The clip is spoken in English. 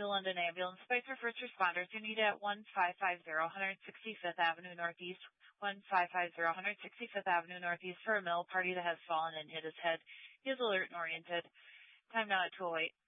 to London Ambulance. Spike for first responders. You need at 1550 165th Avenue Northeast. 1550 165th Avenue Northeast for a male party that has fallen and hit his head. He is alert and oriented. Time now at 2:08.